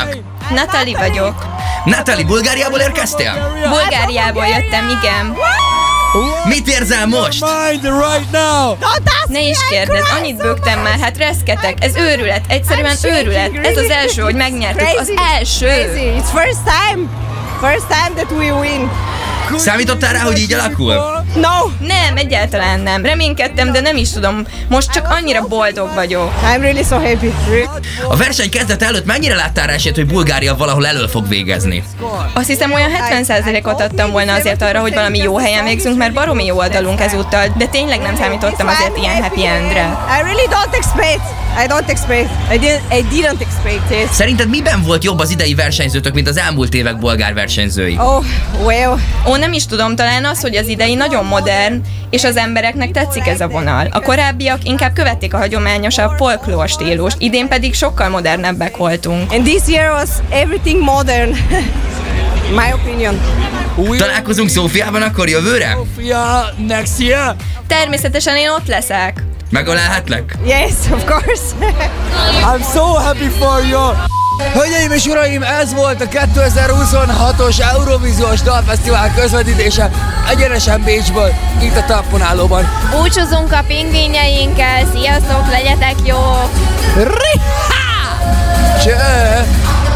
hívnak? Natali vagyok. Natali, Bulgáriából érkeztél? Bulgáriából jöttem, igen. Mit érzel most? Ne is kérdezz, annyit bögtem már, hát reszketek. Ez őrület, egyszerűen őrület. Ez az első, hogy megnyertük, az első. It's first time that we win. Számítottál rá, hogy így alakul? No, Nem, egyáltalán nem. Reménykedtem, de nem is tudom. Most csak annyira boldog vagyok. I'm really so happy. A verseny kezdete előtt mennyire láttál rá esélyt, hogy Bulgária valahol elől fog végezni? Azt hiszem olyan 70%-ot adtam volna azért arra, hogy valami jó helyen végzünk, mert baromi jó oldalunk ezúttal, de tényleg nem számítottam azért ilyen happy endre. I really don't expect. I didn't expect it. Szerinted miben volt jobb az idei versenyzőtök, mint az elmúlt évek bolgár versenyzői? Oh, well. Nem is tudom, talán az, hogy az idei nagyon modern, és az embereknek tetszik ez a vonal. A korábbiak inkább követték a hagyományosabb folklór stílust, idén pedig sokkal modernebbek voltunk. And this year was everything modern. My opinion. Találkozunk Szófiában akkor jövőre? Sofia, next year. Természetesen én ott leszek. Megölelhetlek? Yes, of course. I'm so happy for you. Hölgyeim és uraim, ez volt a 2026-os Eurovíziós Dalfesztivál közvetítése egyenesen Bécsből, itt a Talpon-állóban. Búcsúzunk a pingvinjeinkkel, sziasztok, legyetek jók! Cső!